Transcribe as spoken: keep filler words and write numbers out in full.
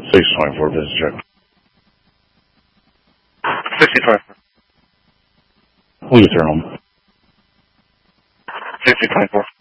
six twenty-four, business check. sixty twenty-four. We'll get there home. sixty twenty-four.